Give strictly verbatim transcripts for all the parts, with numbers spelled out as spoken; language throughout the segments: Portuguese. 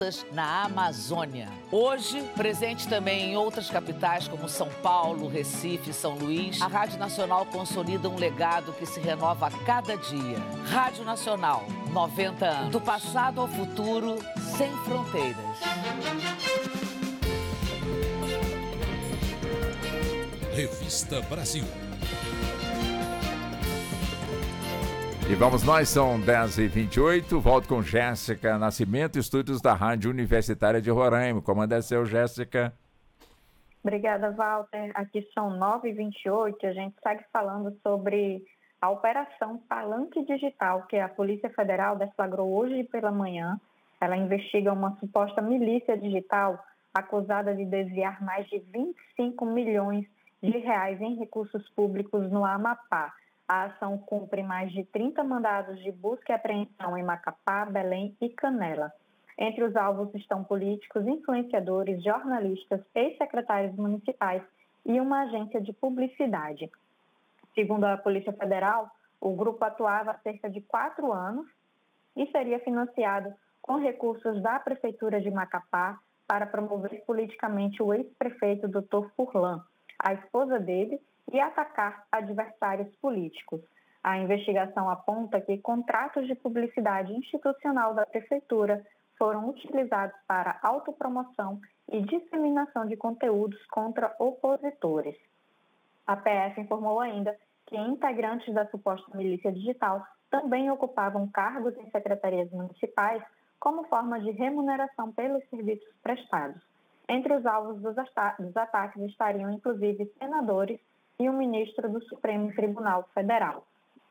na Amazônia. Hoje, presente também em outras capitais como São Paulo, Recife, São Luís, a Rádio Nacional consolida um legado que se renova a cada dia. Rádio Nacional, noventa anos. Do passado ao futuro, sem fronteiras. Revista Brasil. E vamos nós, são dez e vinte e oito, volto com Jéssica Nascimento, estúdios da Rádio Universitária de Roraima. Como é seu, Jéssica? Obrigada, Walter. Aqui são nove e vinte e oito e a gente segue falando sobre a Operação Palanque Digital, que a Polícia Federal deflagrou hoje pela manhã. Ela investiga uma suposta milícia digital acusada de desviar mais de vinte e cinco milhões de reais em recursos públicos no Amapá. A ação cumpre mais de trinta mandados de busca e apreensão em Macapá, Belém e Canela. Entre os alvos estão políticos, influenciadores, jornalistas, ex-secretários municipais e uma agência de publicidade. Segundo a Polícia Federal, o grupo atuava há cerca de quatro anos e seria financiado com recursos da Prefeitura de Macapá para promover politicamente o ex-prefeito doutor Furlan, a esposa dele, e atacar adversários políticos. A investigação aponta que contratos de publicidade institucional da Prefeitura foram utilizados para autopromoção e disseminação de conteúdos contra opositores. A P F informou ainda que integrantes da suposta milícia digital também ocupavam cargos em secretarias municipais como forma de remuneração pelos serviços prestados. Entre os alvos dos, ata- dos ataques estariam, inclusive, senadores e o ministro do Supremo Tribunal Federal.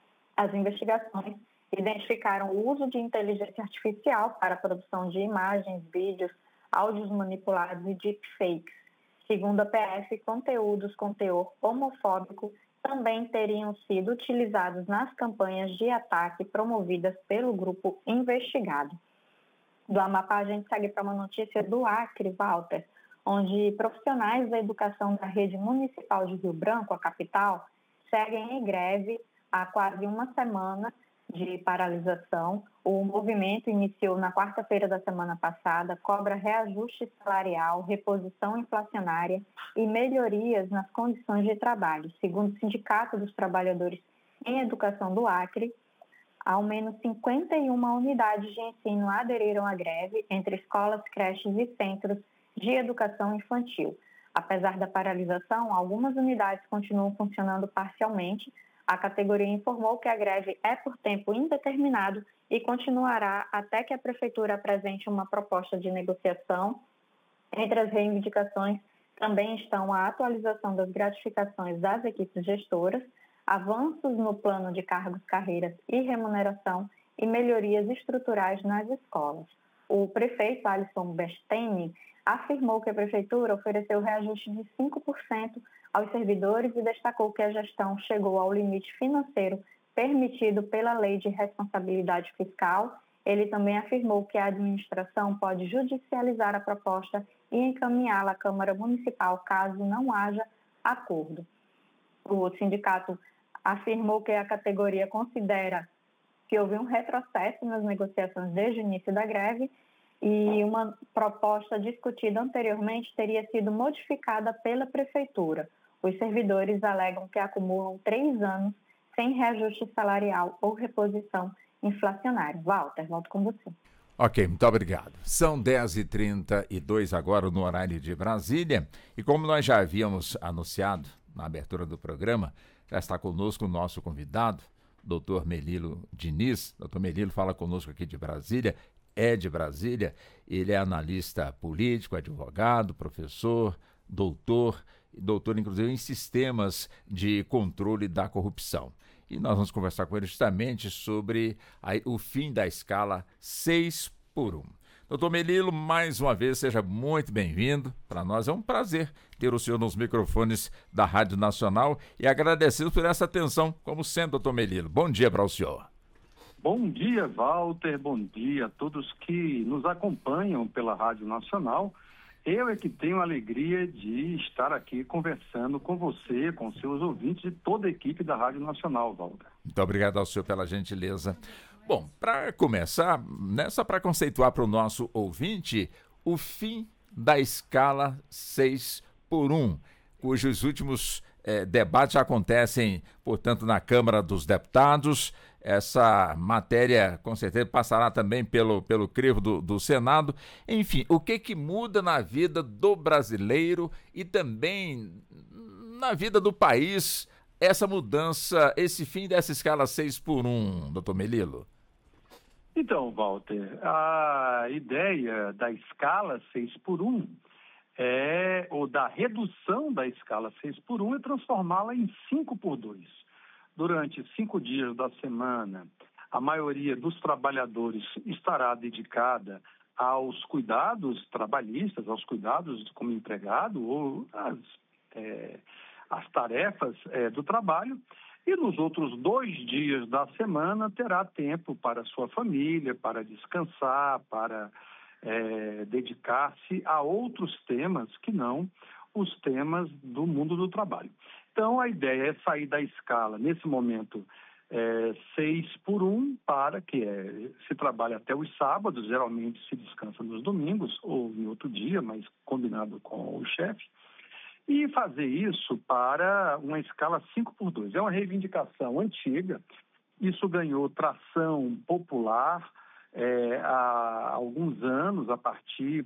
As investigações identificaram o uso de inteligência artificial para a produção de imagens, vídeos, áudios manipulados e deepfakes. Segundo a P F, conteúdos com teor homofóbico também teriam sido utilizados nas campanhas de ataque promovidas pelo grupo investigado. Do Amapá, a gente segue para uma notícia do Acre, Walter, onde profissionais da educação da rede municipal de Rio Branco, a capital, seguem em greve há quase uma semana de paralisação. O movimento iniciou na quarta-feira da semana passada, cobra reajuste salarial, reposição inflacionária e melhorias nas condições de trabalho. Segundo o Sindicato dos Trabalhadores em Educação do Acre, ao menos cinquenta e uma unidades de ensino aderiram à greve, entre escolas, creches e centros de educação infantil. Apesar da paralisação, algumas unidades continuam funcionando parcialmente. A categoria informou que a greve é por tempo indeterminado e continuará até que a Prefeitura apresente uma proposta de negociação. Entre as reivindicações também estão a atualização das gratificações das equipes gestoras, avanços no plano de cargos, carreiras e remuneração e melhorias estruturais nas escolas. O prefeito Alisson Besteni afirmou que a Prefeitura ofereceu reajuste de cinco por cento aos servidores e destacou que a gestão chegou ao limite financeiro permitido pela Lei de Responsabilidade Fiscal. Ele também afirmou que a administração pode judicializar a proposta e encaminhá-la à Câmara Municipal caso não haja acordo. O sindicato afirmou que a categoria considera que houve um retrocesso nas negociações desde o início da greve e uma proposta discutida anteriormente teria sido modificada pela Prefeitura. Os servidores alegam que acumulam três anos sem reajuste salarial ou reposição inflacionária. Walter, volto com você. Ok, muito obrigado. São dez e trinta e dois agora no horário de Brasília. E como nós já havíamos anunciado na abertura do programa, já está conosco o nosso convidado, doutor Melilo Diniz. doutor Melilo fala conosco aqui de Brasília, é de Brasília. Ele é analista político, advogado, professor, doutor, doutor inclusive em sistemas de controle da corrupção. E nós vamos conversar com ele justamente sobre a, o fim da escala seis por um. doutor Melilo, mais uma vez, seja muito bem-vindo. Para nós é um prazer ter o senhor nos microfones da Rádio Nacional e agradecido por essa atenção, como sempre, doutor Melilo. Bom dia para o senhor. Bom dia, Walter. Bom dia a todos que nos acompanham pela Rádio Nacional. Eu é que tenho a alegria de estar aqui conversando com você, com seus ouvintes e toda a equipe da Rádio Nacional, Walter. Muito obrigado ao senhor pela gentileza. Bom, para começar, né, só para conceituar para o nosso ouvinte, o fim da escala seis por um, cujos últimos eh, debates já acontecem, portanto, na Câmara dos Deputados. Essa matéria, com certeza, passará também pelo, pelo crivo do, do Senado. Enfim, o que, que muda na vida do brasileiro e também na vida do país essa mudança, esse fim dessa escala seis por um, doutor Melilo? Então, Walter, a ideia da escala seis por um é, ou da redução da escala seis por um é transformá-la em cinco por dois. Durante cinco dias da semana, a maioria dos trabalhadores estará dedicada aos cuidados trabalhistas, aos cuidados como empregado ou às, é, às tarefas é, do trabalho. E nos outros dois dias da semana terá tempo para sua família, para descansar, para é, dedicar-se a outros temas que não os temas do mundo do trabalho. Então, a ideia é sair da escala, nesse momento, é, seis por um, para que é, se trabalhe até os sábados, geralmente se descansa nos domingos ou em outro dia, mas combinado com o chefe, e fazer isso para uma escala cinco por dois. É uma reivindicação antiga, isso ganhou tração popular é, há alguns anos, a partir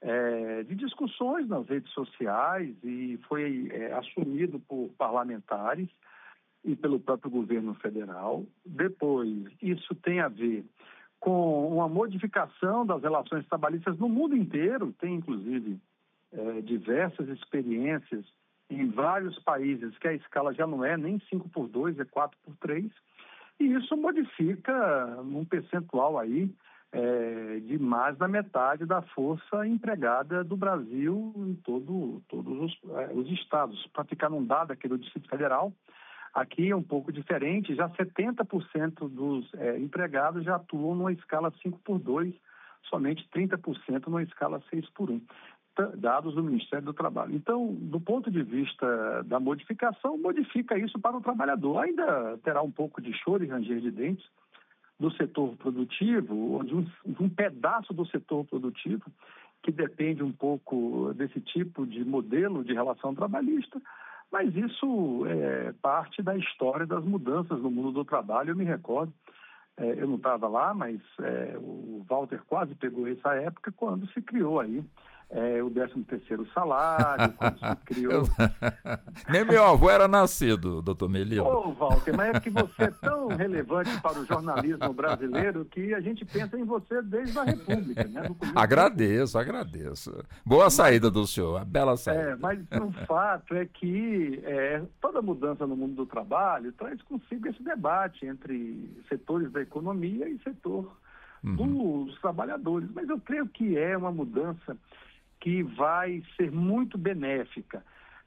é, de discussões nas redes sociais, e foi é, assumido por parlamentares e pelo próprio governo federal. Depois, isso tem a ver com uma modificação das relações trabalhistas no mundo inteiro, tem inclusive É, diversas experiências em vários países que a escala já não é nem cinco por dois, é quatro por três, e isso modifica um percentual aí é, de mais da metade da força empregada do Brasil em todo, todos os, é, os estados. Para ficar num dado aqui do Distrito Federal, aqui é um pouco diferente, já setenta por cento dos é, empregados já atuam numa escala cinco por dois, somente trinta por cento numa escala seis por um. Dados do Ministério do Trabalho. Então, do ponto de vista da modificação, modifica isso para o trabalhador. Ainda terá um pouco de choro e ranger de dentes do setor produtivo, ou de um, de um pedaço do setor produtivo, que depende um pouco desse tipo de modelo de relação trabalhista, mas isso é parte da história das mudanças no mundo do trabalho. Eu me recordo, é, eu não estava lá, mas é, o Walter quase pegou essa época, quando se criou aí É, o décimo terceiro salário, quando se criou... Nem meu avô era nascido, doutor Melilo. Ô, Walter, mas é que você é tão relevante para o jornalismo brasileiro que a gente pensa em você desde a República, né? Agradeço, agradeço. Boa saída do senhor, a bela saída. É, mas o fato é que é, toda mudança no mundo do trabalho traz consigo esse debate entre setores da economia e setor uhum. dos trabalhadores. Mas eu creio que é uma mudança que vai ser muito benéfica,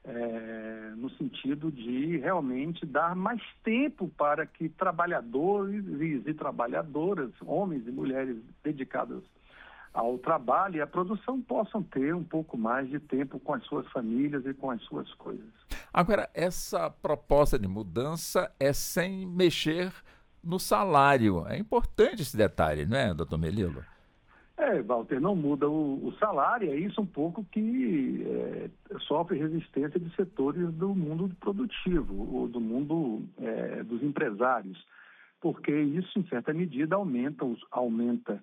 é, no sentido de realmente dar mais tempo para que trabalhadores e trabalhadoras, homens e mulheres dedicados ao trabalho e à produção, possam ter um pouco mais de tempo com as suas famílias e com as suas coisas. Agora, essa proposta de mudança é sem mexer no salário. É importante esse detalhe, não é, doutor Melilo? É, Walter, não muda o, o salário, é isso um pouco que é, sofre resistência de setores do mundo produtivo, ou do mundo é, dos empresários, porque isso, em certa medida, aumenta, os, aumenta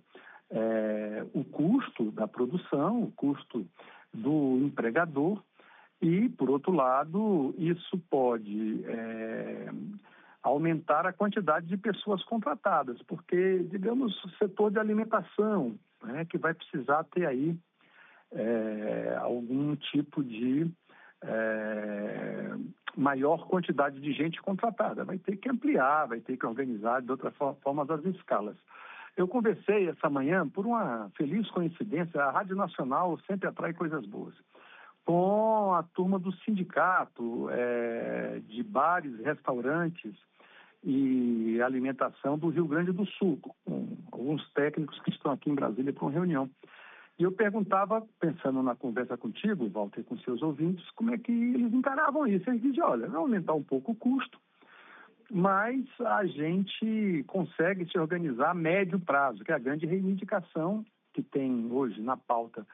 é, o custo da produção, o custo do empregador, e, por outro lado, isso pode é, aumentar a quantidade de pessoas contratadas, porque, digamos, o setor de alimentação, né, que vai precisar ter aí é, algum tipo de é, maior quantidade de gente contratada. Vai ter que ampliar, vai ter que organizar de outra forma as escalas. Eu conversei essa manhã, por uma feliz coincidência, a Rádio Nacional sempre atrai coisas boas, com a turma do sindicato é, de bares, restaurantes e alimentação do Rio Grande do Sul, com alguns técnicos que estão aqui em Brasília para uma reunião. E eu perguntava, pensando na conversa contigo, Walter, com seus ouvintes, como é que eles encaravam isso. Eles diziam, olha, vai aumentar um pouco o custo, mas a gente consegue se organizar a médio prazo, que é a grande reivindicação que tem hoje na pauta